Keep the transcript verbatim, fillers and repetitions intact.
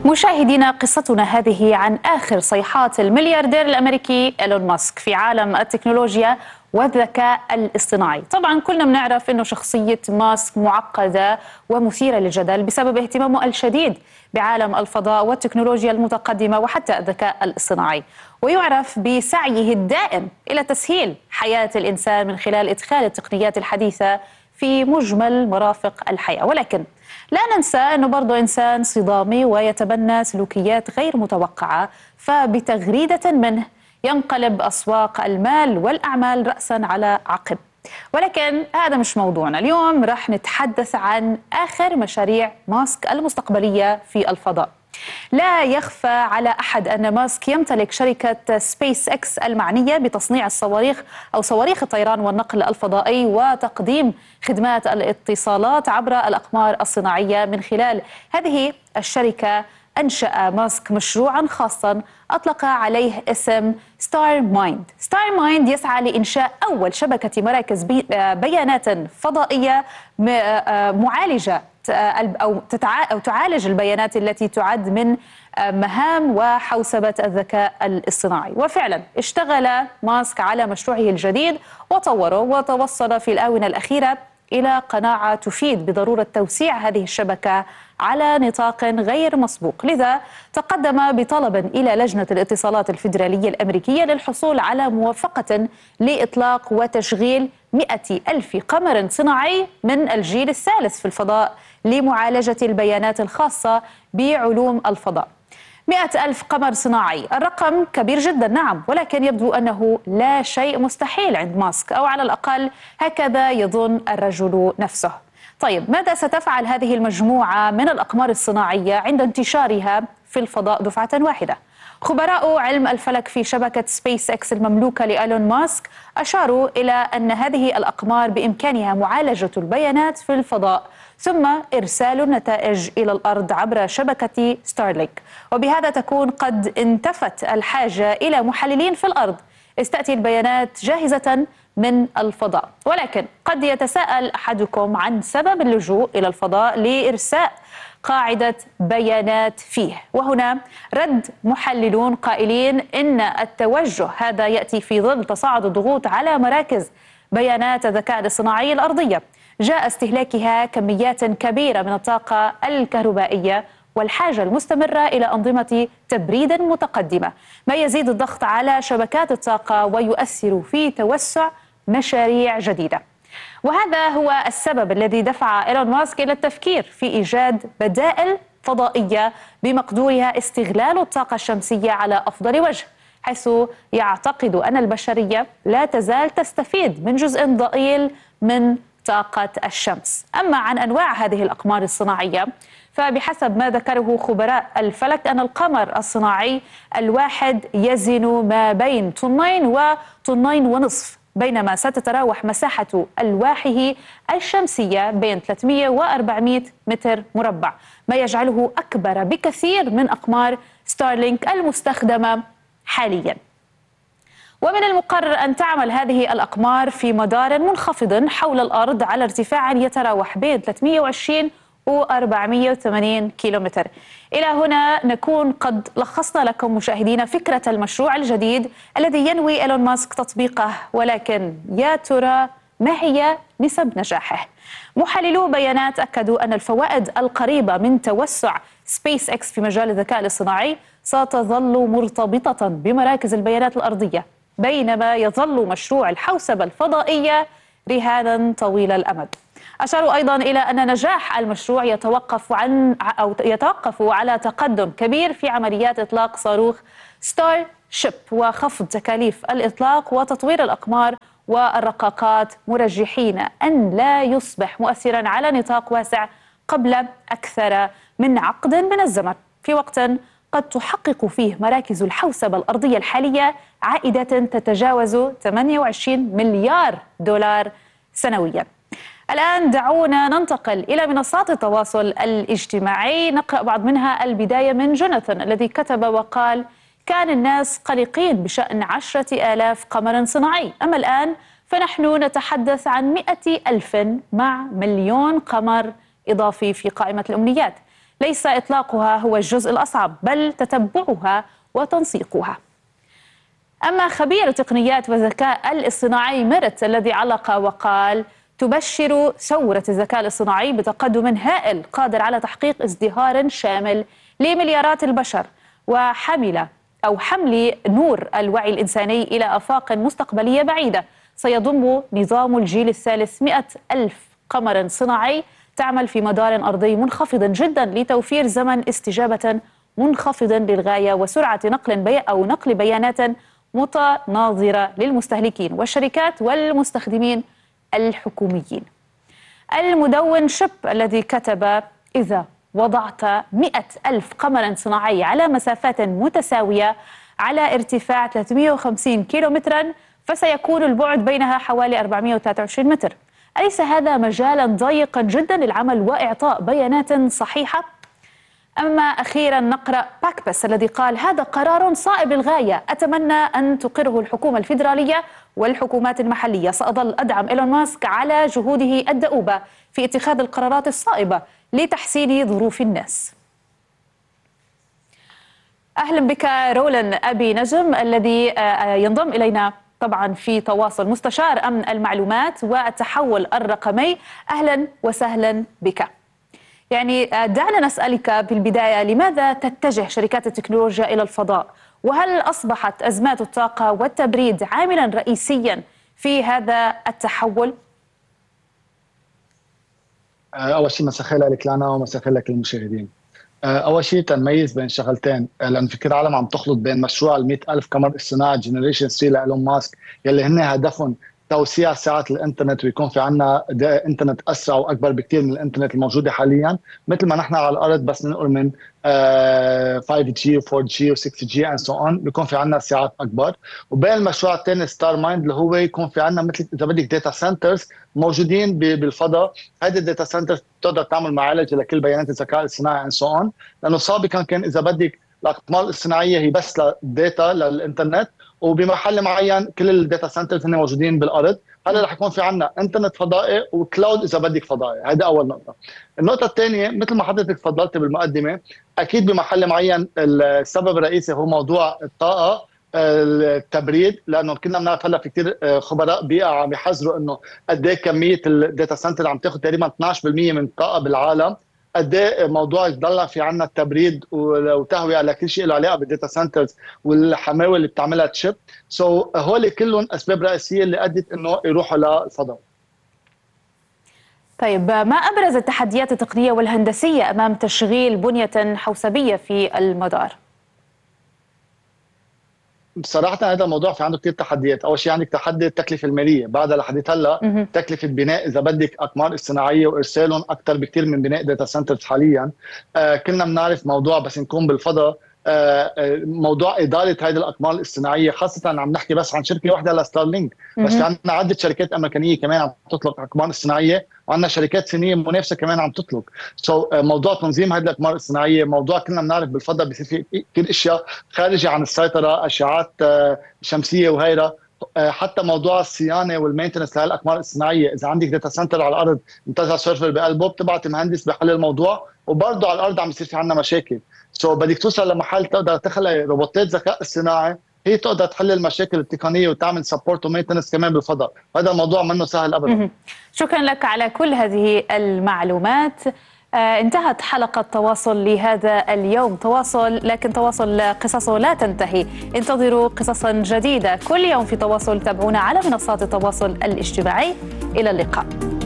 مشاهدينا، قصتنا هذه عن آخر صيحات الملياردير الأمريكي إيلون ماسك في عالم التكنولوجيا والذكاء الاصطناعي. طبعا كلنا بنعرف أنه شخصية ماسك معقدة ومثيرة للجدل بسبب اهتمامه الشديد بعالم الفضاء والتكنولوجيا المتقدمة وحتى الذكاء الاصطناعي، ويعرف بسعيه الدائم إلى تسهيل حياة الإنسان من خلال إدخال التقنيات الحديثة في مجمل مرافق الحياة. ولكن لا ننسى أنه برضو إنسان صدامي ويتبنى سلوكيات غير متوقعة، فبتغريدة منه ينقلب أسواق المال والأعمال رأسا على عقب. ولكن هذا مش موضوعنا اليوم. رح نتحدث عن آخر مشاريع ماسك المستقبلية في الفضاء. لا يخفى على أحد أن ماسك يمتلك شركة سبيس إكس المعنية بتصنيع الصواريخ أو صواريخ الطيران والنقل الفضائي وتقديم خدمات الاتصالات عبر الأقمار الصناعية. من خلال هذه الشركة أنشأ ماسك مشروعا خاصا أطلق عليه اسم ستار مايند. ستار مايند يسعى لإنشاء أول شبكة مراكز بيانات فضائية معالجة أو, أو تعالج البيانات التي تعد من مهام وحوسبة الذكاء الاصطناعي. وفعلا اشتغل ماسك على مشروعه الجديد وطوره، وتوصل في الآونة الأخيرة إلى قناعة تفيد بضرورة توسيع هذه الشبكة على نطاق غير مسبوق. لذا تقدم بطلب إلى لجنة الاتصالات الفيدرالية الأمريكية للحصول على موافقة لإطلاق وتشغيل مئة ألف قمر صناعي من الجيل الثالث في الفضاء لمعالجة البيانات الخاصة بعلوم الفضاء. مئة ألف قمر صناعي، الرقم كبير جدا نعم، ولكن يبدو أنه لا شيء مستحيل عند ماسك، أو على الأقل هكذا يظن الرجل نفسه. طيب ماذا ستفعل هذه المجموعة من الأقمار الصناعية عند انتشارها في الفضاء دفعة واحدة؟ خبراء علم الفلك في شبكة سبيس إكس المملوكة لإيلون ماسك أشاروا إلى أن هذه الأقمار بإمكانها معالجة البيانات في الفضاء ثم إرسال النتائج إلى الأرض عبر شبكة ستارلينك، وبهذا تكون قد انتفت الحاجة إلى محللين في الأرض. استأتي البيانات جاهزة من الفضاء. ولكن قد يتساءل أحدكم عن سبب اللجوء إلى الفضاء لإرساء قاعدة بيانات فيه، وهنا رد محللون قائلين إن التوجه هذا يأتي في ظل تصاعد الضغوط على مراكز بيانات الذكاء الاصطناعي الأرضية، جاء استهلاكها كميات كبيرة من الطاقة الكهربائية والحاجة المستمرة إلى أنظمة تبريد متقدمة، ما يزيد الضغط على شبكات الطاقة ويؤثر في توسع مشاريع جديدة. وهذا هو السبب الذي دفع إيلون ماسك إلى التفكير في إيجاد بدائل فضائية بمقدورها استغلال الطاقة الشمسية على أفضل وجه، حيث يعتقد أن البشرية لا تزال تستفيد من جزء ضئيل من طاقة الشمس. أما عن أنواع هذه الأقمار الصناعية، فبحسب ما ذكره خبراء الفلك أن القمر الصناعي الواحد يزن ما بين طنين وطنين ونصف، بينما ستتراوح مساحة ألواحه الشمسية بين ثلاثمئة وأربعمئة متر مربع، ما يجعله أكبر بكثير من أقمار ستارلينك المستخدمة حالياً. ومن المقرر أن تعمل هذه الأقمار في مدار منخفض حول الأرض على ارتفاع يتراوح بين ثلاثمئة وعشرين وأربعمئة وثمانين كيلومتر. إلى هنا نكون قد لخصنا لكم مشاهدينا فكرة المشروع الجديد الذي ينوي إيلون ماسك تطبيقه، ولكن يا ترى ما هي نسب نجاحه؟ محللو بيانات أكدوا أن الفوائد القريبة من توسع سبيس إكس في مجال الذكاء الاصطناعي ستظل مرتبطة بمراكز البيانات الأرضية، بينما يظل مشروع الحوسبة الفضائية رهانا طويل الأمد. أشاروا أيضا إلى أن نجاح المشروع يتوقف عن أو يتوقف على تقدم كبير في عمليات إطلاق صاروخ ستار شيب وخفض تكاليف الإطلاق وتطوير الأقمار والرقاقات، مرجحين أن لا يصبح مؤثرا على نطاق واسع قبل أكثر من عقد من الزمن، في وقت قد تحقق فيه مراكز الحوسبة الأرضية الحالية عائدات تتجاوز ثمانية وعشرين مليار دولار سنويا. الآن دعونا ننتقل إلى منصات التواصل الاجتماعي، نقرأ بعض منها. البداية من جوناثان الذي كتب وقال: كان الناس قلقين بشأن عشرة آلاف قمر صناعي، أما الآن فنحن نتحدث عن مئة ألف مع مليون قمر إضافي في قائمة الأمنيات. ليس إطلاقها هو الجزء الأصعب، بل تتبعها وتنسيقها. أما خبير تقنيات والذكاء الاصطناعي ميرت الذي علق وقال: تبشر ثورة الذكاء الاصطناعي بتقدم هائل قادر على تحقيق ازدهار شامل لمليارات البشر، وحمل أو حمل نور الوعي الإنساني إلى آفاق مستقبلية بعيدة. سيضم نظام الجيل الثالث مئة ألف قمر صناعي تعمل في مدار أرضي منخفض جدا لتوفير زمن استجابة منخفض للغاية وسرعة نقل بي أو نقل بيانات متناظرة للمستهلكين والشركات والمستخدمين الحكوميين. المدون شيب الذي كتب: إذا وضعت مئة ألف قمر صناعي على مسافات متساوية على ارتفاع ثلاثمئة وخمسين كيلومترا فسيكون البعد بينها حوالي أربعمئة وثلاثة وعشرين متر. أليس هذا مجالا ضيقا جدا للعمل وإعطاء بيانات صحيحة؟ أما أخيرا نقرأ باكبس الذي قال: هذا قرار صائب للغاية، أتمنى أن تقره الحكومة الفيدرالية والحكومات المحلية. سأظل أدعم إيلون ماسك على جهوده الدؤوبة في اتخاذ القرارات الصائبة لتحسين ظروف الناس. أهلا بك رولان أبي نجم الذي ينضم إلينا طبعا في تواصل، مستشار أمن المعلومات والتحول الرقمي. أهلا وسهلا بك. يعني دعنا نسألك بالبداية، لماذا تتجه شركات التكنولوجيا إلى الفضاء؟ وهل أصبحت أزمات الطاقة والتبريد عاملا رئيسيا في هذا التحول؟ أول شيء مساء الخير لك لنا ومساء الخير لك للمشاهدين. أول شيء تنميز بين شغلتين، لأن في كل العالم عم تخلط بين مشروع ال مئة ألف قمر اصطناعي جنريشن ثلاثة لإيلون ماسك يلي هن هدفهم توسيع ساعات الانترنت ويكون في عنا انترنت اسرع واكبر بكثير من الانترنت الموجوده حاليا، مثل ما نحن على الارض بس ننقل من فايف جي و فور جي و سكس جي اند سو اون بيكون في عنا ساعات اكبر. وبين المشروع الثاني ستار مايند اللي هو يكون في عنا مثل اذا بدك داتا سنترز موجودين بالفضاء. هذه الداتا سنترز بتقدر تعمل معالجه لكل بيانات الذكاء الاصطناعي اند سو اون، لانه سابقا كان اذا بدك الاقمار الصناعيه هي بس للداتا للانترنت، وبمحل معين كل الداتا سنترز هن موجودين بالارض. هلا رح يكون في عندنا انترنت فضائي وكلاود اذا بدك فضائي. هذا اول نقطه. النقطه الثانيه مثل ما حضرتك تفضلت بالمقدمه، اكيد بمحل معين السبب الرئيسي هو موضوع الطاقه التبريد، لانه كنا بنعرف هلا في كثير خبراء بيئه عم يحذروا انه قد ايه كميه الداتا سنتر عم تاخذ تقريبا اثني عشر بالمئة من الطاقه بالعالم. قد ايه موضوع يضل في عنا التبريد وتهويه على كل شيء له علاقه بالداتا سنترز والحماوه اللي بتعملها تشيب. سو so, هول كلهم اسباب رئيسيه اللي ادت انه يروحوا للفضاء. طيب، ما ابرز التحديات التقنيه والهندسيه امام تشغيل بنيه حوسبيه في المدار؟ بصراحة هذا الموضوع في عنده كثير تحديات. أول شيء عندك تحدي التكلفة المالية، بعدها لحديت هلا تكلفة بناء إذا بدك أقمار اصطناعية وإرسالهم أكثر بكثير من بناء داتا سنترز حاليا. آه كلنا بنعرف موضوع بس نكون بالفضاء، آه موضوع إدارة هذه الأقمار الاصطناعية، خاصة عم نحكي بس عن شركة واحدة لستارلينك، بس في عندنا عدة شركات أمريكانية كمان عم تطلق أقمار اصطناعية، وعندنا شركات صينية منافسة كمان عم تطلق. سو so, موضوع تنظيم هذه الأقمار الاصطناعية، موضوع كلنا بنعرف بالفضاء بصير في كثير أشياء خارجة عن السيطرة، أشعات آه شمسية وغيرها. حتى موضوع الصيانه والمينتنس لهي الاقمار الصناعيه، اذا عندك داتا سنتر على الارض منتزع سيرفر بقلبه بتبعت مهندس بحل الموضوع، وبرضه على الارض عم يصير في عندنا مشاكل. سو so بدك توصل لمحل تقدر تخلق روبوتات ذكاء اصطناعي هي تقدر تحل المشاكل التقنيه وتعمل سبورت ومينتنس كمان بالفضاء. هذا الموضوع منه سهل ابدا. شكرا لك على كل هذه المعلومات. آه انتهت حلقة تواصل لهذا اليوم. تواصل، لكن تواصل قصصه لا تنتهي. انتظروا قصصا جديدة كل يوم في تواصل. تابعونا على منصات التواصل الاجتماعي. إلى اللقاء.